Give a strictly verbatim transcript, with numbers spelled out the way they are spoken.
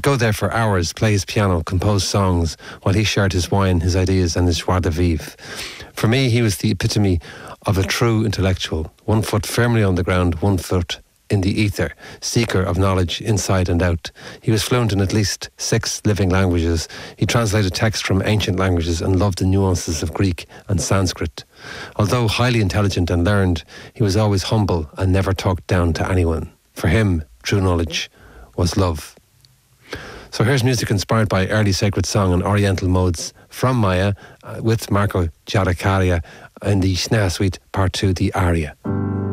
go there for hours, play his piano, compose songs, while he shared his wine, his ideas and his joie de vivre. For me, he was the epitome of a true intellectual, one foot firmly on the ground, one foot in the ether, seeker of knowledge inside and out. He was fluent in at least six living languages. He translated text from ancient languages and loved the nuances of Greek and Sanskrit. Although highly intelligent and learned, he was always humble and never talked down to anyone. For him, true knowledge was love. So here's music inspired by early sacred song and oriental modes from Maya uh, with Marco Giaraccaria in the Snare Suite Part two, the aria.